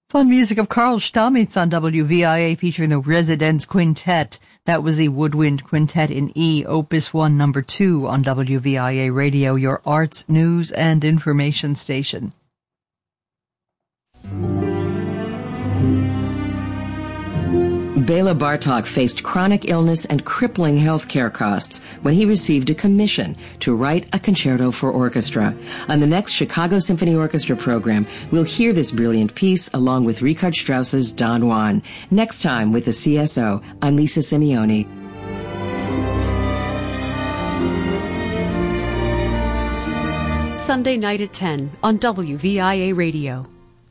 Fun music of Carl Stamitz on WVIA featuring the Residence Quintet. That was the Woodwind Quintet in E, Opus 1, number 2 on WVIA Radio, your arts, news, and information station. Bela Bartok faced chronic illness and crippling health care costs when he received a commission to write a concerto for orchestra. On the next Chicago Symphony Orchestra program, we'll hear this brilliant piece along with Richard Strauss's Don Juan. Next time with the CSO, I'm Lisa Simeone. Sunday night at 10 on WVIA Radio.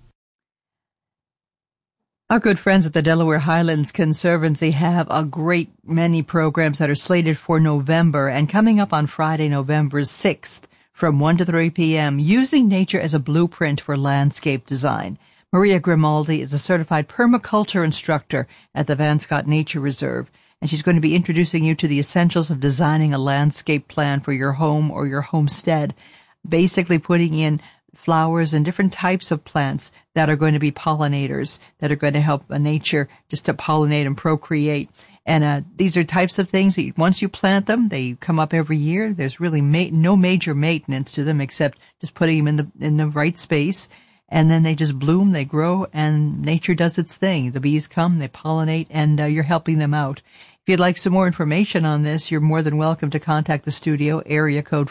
Our good friends at the Delaware Highlands Conservancy have a great many programs that are slated for November, and coming up on Friday, November 6th from 1 to 3 p.m., Using Nature as a Blueprint for Landscape Design. Maria Grimaldi is a certified permaculture instructor at the Van Scott Nature Reserve, and she's going to be introducing you to the essentials of designing a landscape plan for your home or your homestead, basically putting in flowers and different types of plants that are going to be pollinators, that are going to help nature just to pollinate and procreate. And these are types of things that once you plant them, they come up every year. There's really no major maintenance to them except just putting them in the right space. And then they just bloom, they grow, and nature does its thing. The bees come, they pollinate, and you're helping them out. If you'd like some more information on this, you're more than welcome to contact the studio, area code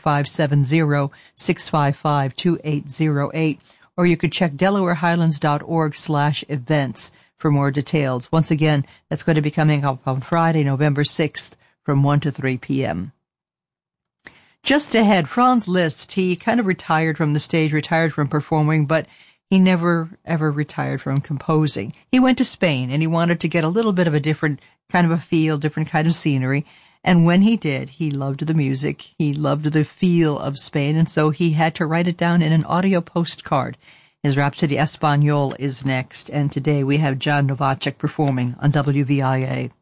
570-655-2808, or you could check DelawareHighlands.org/events for more details. Once again, that's going to be coming up on Friday, November 6th from 1 to 3 p.m. Just ahead, Franz Liszt, he kind of retired from the stage, retired from performing, but he never, ever retired from composing. He went to Spain, and he wanted to get a little bit of a different kind of a feel, different kind of scenery. And when he did, he loved the music. He loved the feel of Spain, and so he had to write it down in an audio postcard. His Rhapsody Español is next, and today we have John Novacek performing on WVIA.